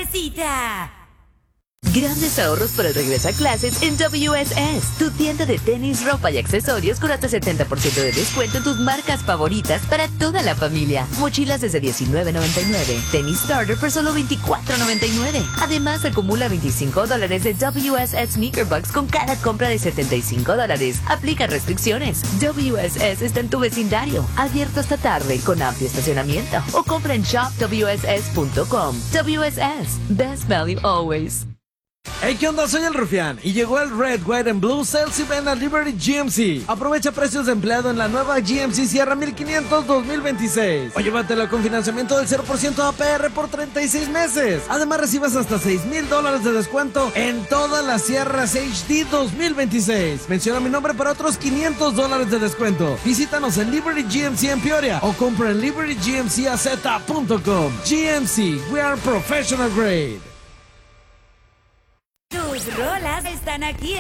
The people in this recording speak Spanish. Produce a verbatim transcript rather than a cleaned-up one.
suavecita. Grandes ahorros para el regreso a clases en W S S, tu tienda de tenis, ropa y accesorios con hasta setenta por ciento de descuento en tus marcas favoritas para toda la familia. Mochilas desde diecinueve noventa y nueve, tenis starter por solo veinticuatro noventa y nueve. Además, acumula veinticinco dólares de W S S Sneaker Bucks con cada compra de setenta y cinco dólares. Aplica restricciones. W S S está en tu vecindario, abierto hasta tarde con amplio estacionamiento. O compra en shop w s s punto com. W S S, best value always. Hey, ¿qué onda? Soy el Rufián y llegó el Red, White and Blue Sales Event a Liberty G M C. Aprovecha precios de empleado en la nueva G M C Sierra mil quinientos dos mil veintiséis. O llévatela con financiamiento del cero por ciento A P R por treinta y seis meses. Además recibes hasta seis mil dólares de descuento en todas las Sierras H D dos mil veintiséis. Menciona mi nombre para otros quinientos dólares de descuento. Visítanos en Liberty G M C en Peoria o compra en liberty g m c a z punto com. G M C, we are professional grade. Tus rolas están aquí